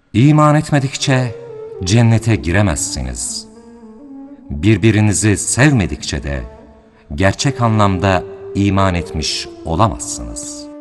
İman etmedikçe cennete giremezsiniz. Birbirinizi sevmedikçe de gerçek anlamda iman etmiş olamazsınız.